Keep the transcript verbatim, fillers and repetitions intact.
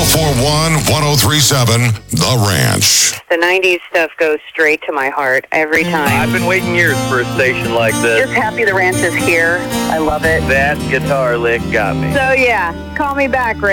oh four one, one oh three seven, The Ranch. The nineties stuff goes straight to my heart every time. I've been waiting years for a station like this. Just happy the ranch is here. I love it. That guitar lick got me. So yeah, call me back, Ray.